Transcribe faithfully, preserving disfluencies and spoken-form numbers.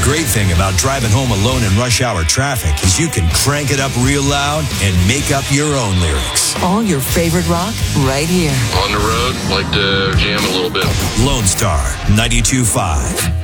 great thing about driving home alone in rush hour traffic is you can crank it up real loud and make up your own lyrics. All your favorite rock right here. On the road, like to jam a little bit. Lone Star ninety-two point five.